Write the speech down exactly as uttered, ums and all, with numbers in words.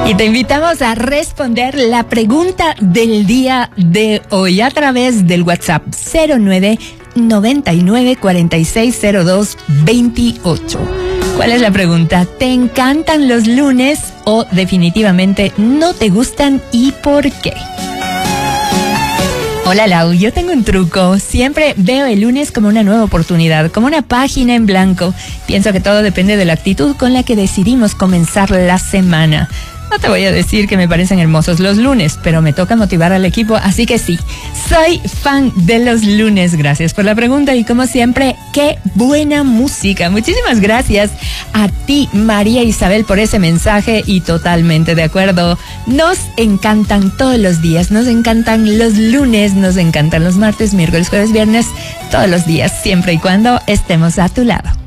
Y te invitamos a responder la pregunta del día de hoy a través del WhatsApp cero nueve noventa y nueve cuarenta y seis cero dos veintiocho. ¿Cuál es la pregunta? ¿Te encantan los lunes o definitivamente no te gustan y por qué? Hola Lau, yo tengo un truco. Siempre veo el lunes como una nueva oportunidad, como una página en blanco. Pienso que todo depende de la actitud con la que decidimos comenzar la semana. No te voy a decir que me parecen hermosos los lunes, pero me toca motivar al equipo, así que sí, soy fan de los lunes. Gracias por la pregunta y como siempre, qué buena música. Muchísimas gracias a ti, María Isabel, por ese mensaje y totalmente de acuerdo. Nos encantan todos los días, nos encantan los lunes, nos encantan los martes, miércoles, jueves, viernes, todos los días, siempre y cuando estemos a tu lado.